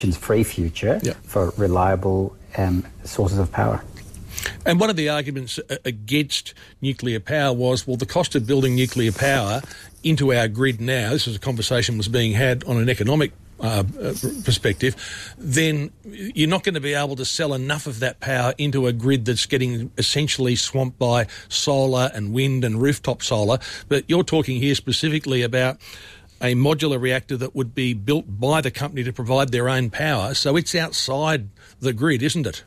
free future for reliable sources of power. And one of the arguments against nuclear power was, well, the cost of building nuclear power into our grid now, this is a conversation was being had on an economic perspective, then you're not going to be able to sell enough of that power into a grid that's getting essentially swamped by solar and wind and rooftop solar. But you're talking here specifically about a modular reactor that would be built by the company to provide their own power. So it's outside the grid, isn't it?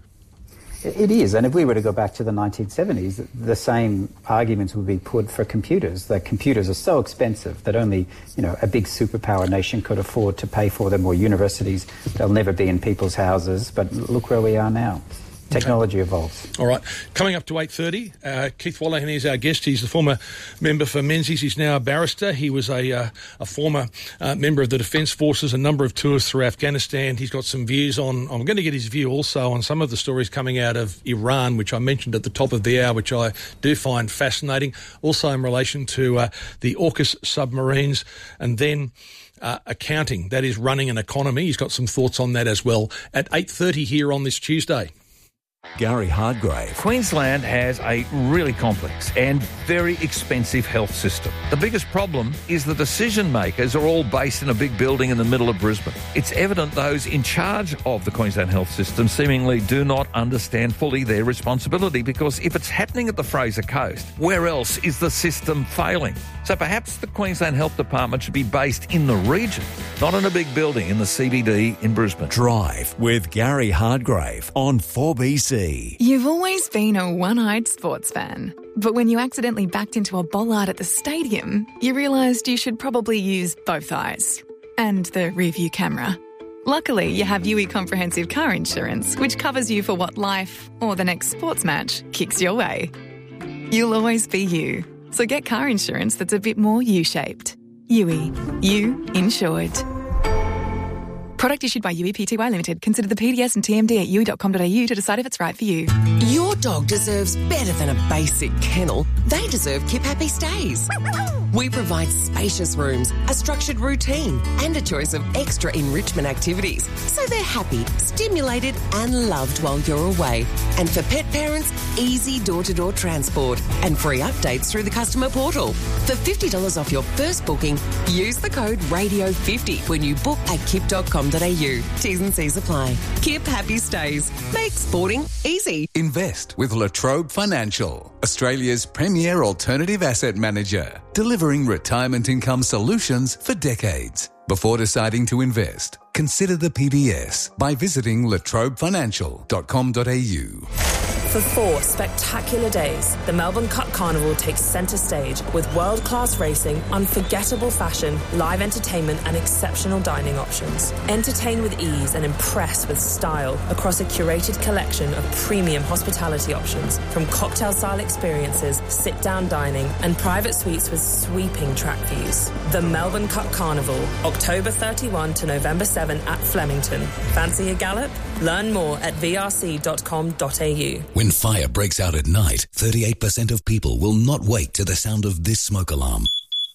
It is, and if we were to go back to the 1970s, the same arguments would be put for computers. That computers are so expensive that only, a big superpower nation could afford to pay for them, or universities. They'll never be in people's houses. But look where we are now. Technology evolves. All right. Coming up to 8:30, Keith Wolohan is our guest. He's the former member for Menzies. He's now a barrister. He was a former member of the Defence Forces, a number of tours through Afghanistan. He's got some views on... I'm going to get his view also on some of the stories coming out of Iran, which I mentioned at the top of the hour, which I do find fascinating. Also in relation to the AUKUS submarines, and then... accounting, that is running an economy. He's got some thoughts on that as well at 8:30 here on this Tuesday. Gary Hardgrave. Queensland has a really complex and very expensive health system. The biggest problem is the decision makers are all based in a big building in the middle of Brisbane. It's evident those in charge of the Queensland health system seemingly do not understand fully their responsibility, because if it's happening at the Fraser Coast, where else is the system failing? So perhaps the Queensland Health Department should be based in the region, not in a big building in the CBD in Brisbane. Drive with Gary Hardgrave on 4BC. You've always been a one-eyed sports fan. But when you accidentally backed into a bollard at the stadium, you realised you should probably use both eyes. And the rear-view camera. Luckily, you have UE Comprehensive Car Insurance, which covers you for what life, or the next sports match, kicks your way. You'll always be you. So get car insurance that's a bit more U-shaped. UE. You insured. Product issued by UE Pty Limited. Consider the PDS and TMD at UE.com.au to decide if it's right for you. Your dog deserves better than a basic kennel. They deserve Keep Happy Stays. We provide spacious rooms, a structured routine, and a choice of extra enrichment activities, so they're happy, stimulated, and loved while you're away. And for pet parents, easy door-to-door transport and free updates through the customer portal. For $50 off your first booking, use the code RADIO50 when you book at kip.com.au. T's and C's apply. Kip Happy Stays. Make sporting easy. Invest with La Trobe Financial, Australia's premier alternative asset manager, delivering retirement income solutions for decades. Before deciding to invest, consider the PBS by visiting latrobefinancial.com.au. For 4 spectacular days, the Melbourne Cup Carnival takes centre stage with world-class racing, unforgettable fashion, live entertainment and exceptional dining options. Entertain with ease and impress with style across a curated collection of premium hospitality options, from cocktail-style experiences, sit-down dining and private suites with sweeping track views. The Melbourne Cup Carnival, October 31 to November 7 at Flemington. Fancy a gallop? Learn more at vrc.com.au. When fire breaks out at night, 38% of people will not wake to the sound of this smoke alarm.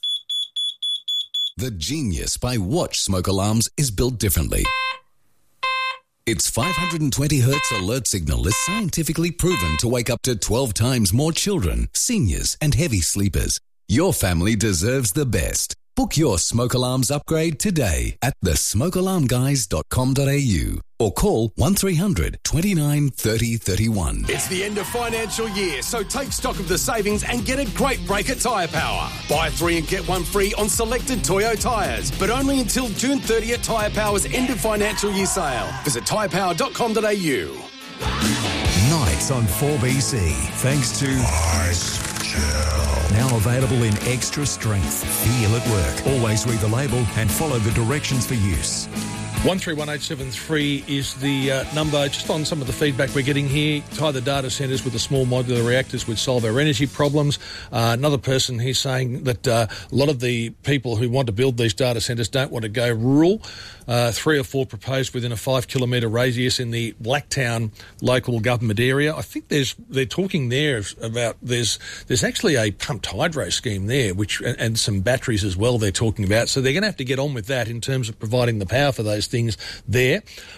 The genius by Watch smoke alarms is built differently. Its 520 Hz alert signal is scientifically proven to wake up to 12 times more children, seniors, and heavy sleepers. Your family deserves the best. Book your smoke alarms upgrade today at thesmokealarmguys.com.au or call 1300 29 30 31. It's the end of financial year, so take stock of the savings and get a great break at Tyre Power. Buy 3 and get 1 free on selected Toyo tyres, but only until June 30th Tyre Power's end of financial year sale. Visit tyrepower.com.au. Nights on 4BC, thanks to Ice Gel. Now available in extra strength. Feel at work. Always read the label and follow the directions for use. 131873 is the number. Just on some of the feedback we're getting here, tie the data centres with the small modular reactors would solve our energy problems. Another person here saying that a lot of the people who want to build these data centres don't want to go rural. 3 or 4 proposed within a 5-kilometre radius in the Blacktown local government area. I think they're talking there about there's actually a pumped hydro scheme there, which and some batteries as well they're talking about. So they're going to have to get on with that in terms of providing the power for those things there.